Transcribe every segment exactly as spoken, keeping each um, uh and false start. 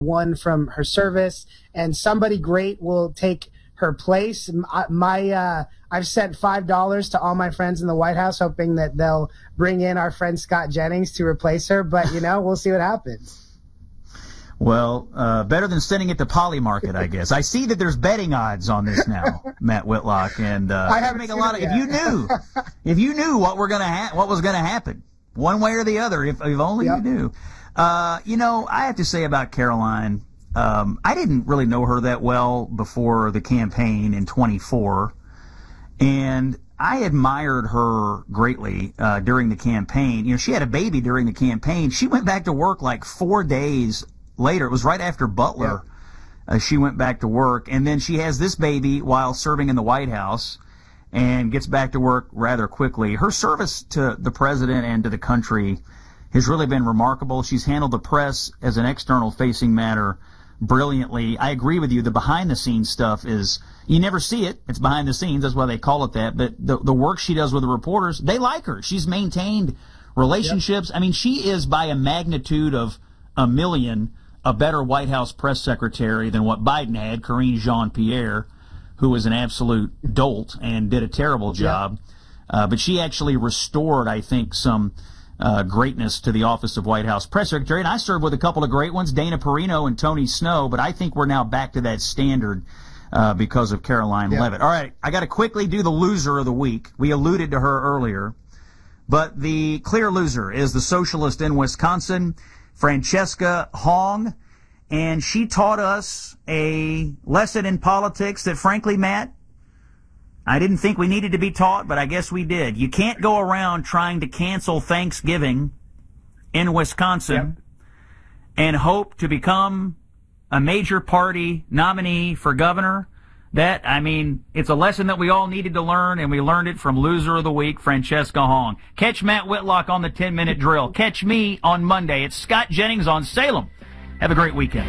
one from her service, and somebody great will take her place. My, uh, I've sent five dollars to all my friends in the White House, hoping that they'll bring in our friend Scott Jennings to replace her. But, you know, we'll see what happens. Well, uh, better than sending it to Polymarket, I guess. I see that there's betting odds on this now, Matt Whitlock, and uh, I haven't make a seen lot it of. yet. If you knew, if you knew what we're gonna ha- what was gonna happen, one way or the other, if, if only Yep. you knew. Uh, you know, I have to say about Caroline, um, I didn't really know her that well before the campaign in twenty-four, and I admired her greatly uh, during the campaign. You know, she had a baby during the campaign. She went back to work like four days later. It was right after Butler. Yeah. Uh, she went back to work, and then she has this baby while serving in the White House and gets back to work rather quickly. Her service to the president and to the country has really been remarkable. She's handled the press as an external-facing matter brilliantly. I agree with you. The behind-the-scenes stuff is, you never see it. It's behind the scenes. That's why they call it that. But the, the work she does with the reporters, they like her. She's maintained relationships. Yep. I mean, she is by a magnitude of a million a better White House press secretary than what Biden had, Karine Jean-Pierre, who was an absolute dolt and did a terrible job. Yeah. Uh, but she actually restored, I think, some uh, greatness to the office of White House press secretary. And I served with a couple of great ones, Dana Perino and Tony Snow, but I think we're now back to that standard uh, because of Caroline yeah. Leavitt. All right, I got to quickly do the loser of the week. We alluded to her earlier, but the clear loser is the socialist in Wisconsin, Francesca Hong, and she taught us a lesson in politics that, frankly, Matt, I didn't think we needed to be taught, but I guess we did. You can't go around trying to cancel Thanksgiving in Wisconsin yep. and hope to become a major party nominee for governor. That, I mean, it's a lesson that we all needed to learn, and we learned it from Loser of the Week, Francesca Hong. Catch Matt Whitlock on the ten-minute drill. Catch me on Monday. It's Scott Jennings on Salem. Have a great weekend.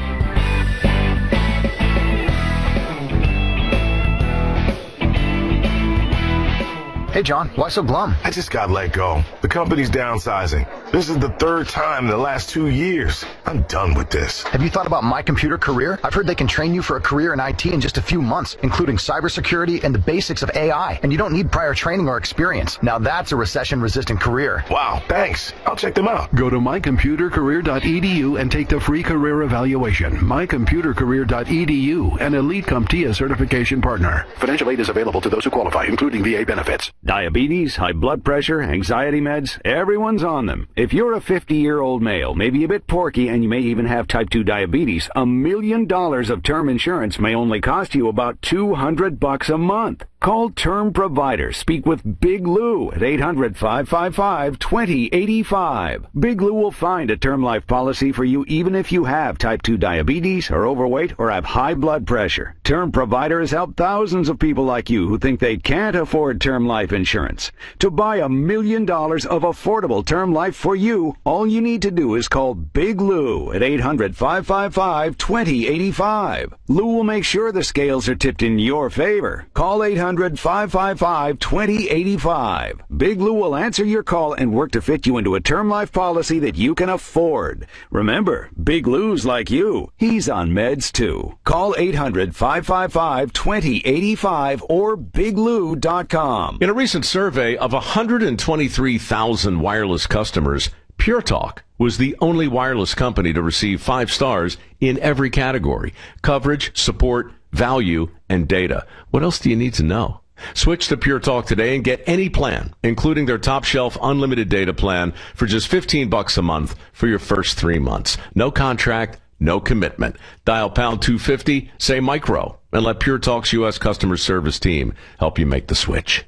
Hey, John, why so glum? I just got let go. The company's downsizing. This is the third time in the last two years. I'm done with this. Have you thought about My Computer Career? I've heard they can train you for a career in I T in just a few months, including cybersecurity and the basics of A I. And you don't need prior training or experience. Now that's a recession-resistant career. Wow, thanks. I'll check them out. Go to my computer career dot e d u and take the free career evaluation. my computer career dot e d u, an Elite CompTIA certification partner. Financial aid is available to those who qualify, including V A benefits. Diabetes, high blood pressure, anxiety meds, everyone's on them. If you're a fifty-year-old male, maybe a bit porky, and you may even have type two diabetes, a million dollars of term insurance may only cost you about two hundred bucks a month. Call Term Provider. Speak with Big Lou at eight hundred, five five five, two zero eight five. Big Lou will find a term life policy for you even if you have type two diabetes, are overweight, or have high blood pressure. Term Provider has helped thousands of people like you who think they can't afford term life insurance. To buy a million dollars of affordable term life for you, all you need to do is call Big Lou at eight hundred, five five five, two zero eight five. Lou will make sure the scales are tipped in your favor. Call eight hundred, five five five, two zero eight five. Big Lou will answer your call and work to fit you into a term life policy that you can afford. Remember, Big Lou's like you. He's on meds too. Call eight hundred, five five five, two zero eight five or big lou dot com. In a recent survey of one hundred twenty-three thousand wireless customers, Pure Talk was the only wireless company to receive five stars in every category: coverage, support, value, and data. What else do you need to know? Switch to Pure Talk today and get any plan, including their top shelf unlimited data plan, for just fifteen bucks a month for your first three months. No contract, no commitment. Dial pound two fifty, say micro, and let Pure Talk's U S customer service team help you make the switch.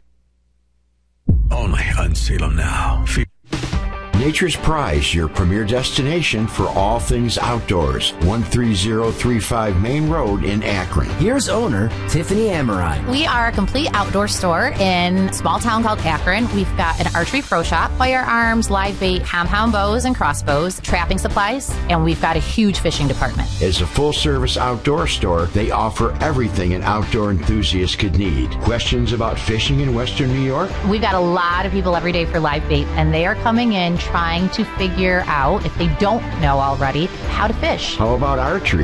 Only on Salem Now. Nature's Prize, your premier destination for all things outdoors. one three zero three five Main Road in Akron. Here's owner Tiffany Amarai. We are a complete outdoor store in a small town called Akron. We've got an archery pro shop, firearms, live bait, compound bows and crossbows, trapping supplies, and we've got a huge fishing department. As a full-service outdoor store, they offer everything an outdoor enthusiast could need. Questions about fishing in Western New York? We've got a lot of people every day for live bait, and they are coming in trying to figure out, if they don't know already, how to fish. How about archery?